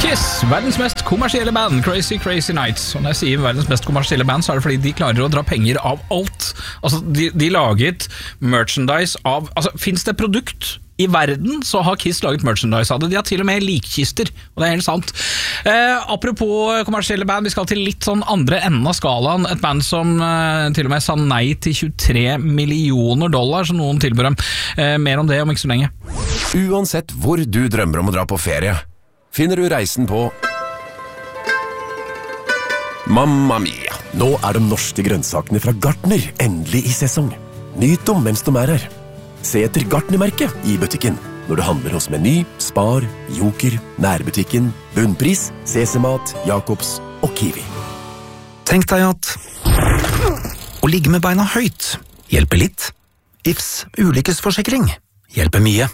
Kiss, verdens mest kommersielle band, Crazy Crazy Nights. Og når jeg sier verdens mest kommersielle band, så er det fordi de klarer å dra penger av alt. Altså, de laget merchandise av... Altså, finnes det produkt i verden, så har Kiss laget merchandise av det. De har til og med likkister, og det er helt sant. Apropos kommersielle band, vi skal til litt sånn andre enden av skalaen. Et band som til og med sa nei til $23 millioner, så noen tilbyr dem. Mer om det om ikke så lenge. Uansett hvor du drømmer om å dra på ferie, finner du reisen på Mamma Mia. Nå er de norske grønnsakene fra Gartner endelig i sesong. Nyt dem mens de er her. Se etter Gartner-merket i butikken når du handler hos Meny, Spar, Joker, Nærbutikken, Bunnpris, CC-mat, Jacobs og Kiwi. Tenk deg at å ligge med beina høyt hjelper litt. Ifs ulykkesforsikring hjelper mye.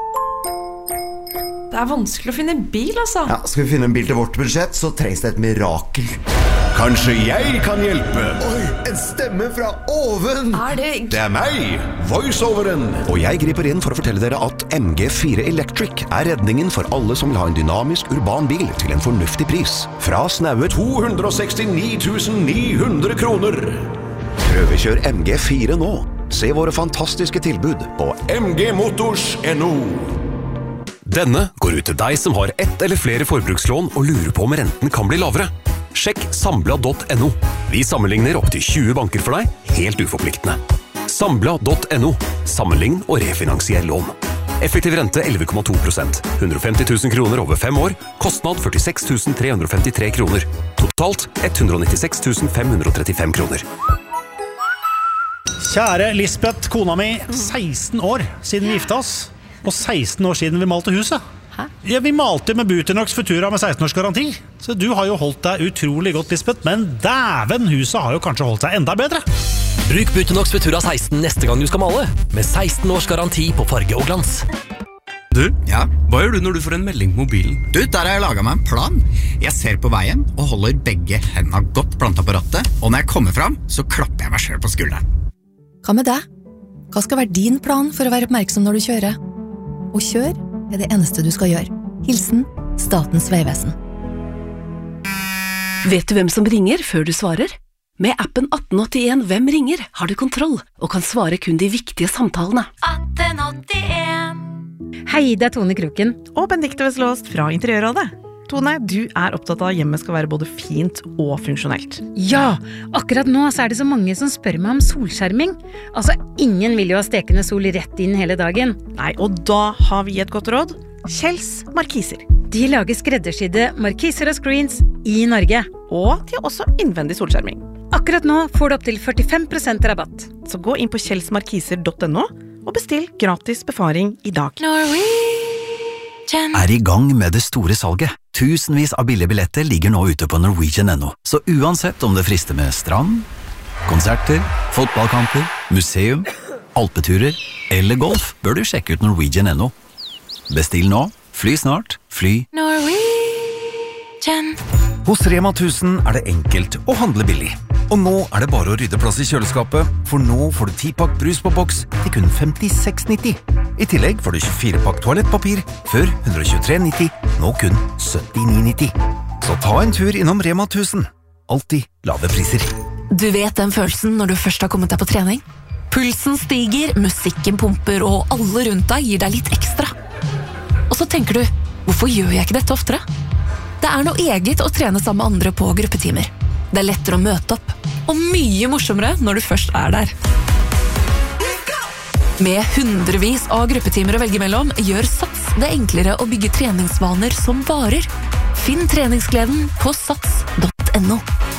Det er vanskelig å finne en bil, altså. Ja, skal vi finne en bil til vårt budsjett, så trengs det et mirakel. Kanskje jeg kan hjelpe? Oi, en stemme fra oven! Det er meg, voiceoveren. Og jeg griper inn for å fortelle dere at MG4 Electric er redningen for alle som vil ha en dynamisk urban bil til en fornuftig pris. Fra snaue 269 900 kroner. Prøvekjør MG4 nå. Se våre fantastiske tilbud på mgmotors.no. Denne går ut til deg som har ett eller flere forbrukslån og lurer på om renten kan bli lavere. Sjekk Sambla.no. Vi sammenligner opp til 20 banker for deg, helt uforpliktende. Sambla.no. Sammenlign og refinansier lån. Effektiv rente 11,2%. 150 000 kroner over 5 år. Kostnad 46 353 kroner. Totalt 196 535 kroner. Kjære Lisbeth, kona mi, 16 år siden vi gifte oss. Og 16 år siden vi malte huset. Hæ? Ja, vi malte med Buternox Futura med 16 års garanti. Så du har jo holdt deg utrolig godt, Lisbeth. Men dæven, huset har jo kanskje holdt seg enda bedre. Bruk Buternox Futura 16 neste gang du skal male. Med 16 års garanti på farge og glans. Du, hva gjør du når du får en melding på mobilen? Du, der har jeg laget meg en plan. Jeg ser på veien og holder begge hendene godt plantet på rattet. Og når jeg kommer frem, så klapper jeg meg selv på skulderen. Hva med deg? Hva skal være din plan for å være oppmerksom når du kjører? Og kjør er det eneste du skal gjøre. Hilsen Statens vegvesen. Vet du hvem som ringer før du svarer? Med appen 1881 Hvem ringer har du kontroll og kan svare kun de viktige samtalene. 1881. Hei, det er Tone Kroken. Og Benedikte Veslåst fra Interiørrådet. Tone, du er opptatt av at hjemmet skal være både fint og funksjonelt. Ja, akkurat nå så er det så mange som spør meg om solskjerming. Altså, ingen vil jo ha stekende sol rett inn hele dagen. Nei, og da har vi et godt råd. Kjells Markiser. De lager skreddersydde markiser og screens i Norge. Og de har også innvendig solskjerming. Akkurat nå får du opp til 45% rabatt. Så gå inn på kjellsmarkiser.no og bestill gratis befaring i dag. Er i gang med det store salget. Tusenvis av billige billetter ligger nå ute på Norwegian.no. Så uansett om det frister med strand, konserter, fotballkamper, museum, alpeturer eller golf, bør du sjekke ut Norwegian.no. Bestill nå, fly snart, fly Norwegian. Hos Rema 1000 er det enkelt å handle billig. Og nå er det bare å rydde plass i kjøleskapet, for nå får du 10-pakk brus på boks til kun 56,90. I tillegg får du 24-pakk toalettpapir før 123,90, nå kun 79,90. Så ta en tur innom Rema 1000. Alltid lave priser. Du vet den følelsen når du først har kommet deg på trening? Pulsen stiger, musikken pumper, og alle rundt deg gir deg litt ekstra. Og så tenker du, hvorfor gjør jeg ikke dette oftere? Det er noe eget å trene sammen med andre på gruppetimer. Det er lettere å møte opp, og mye morsommere når du først er der. Med hundrevis av gruppetimer å velge mellom, gjør Sats det enklere å bygge treningsvaner som varer. Finn treningsgleden på sats.no.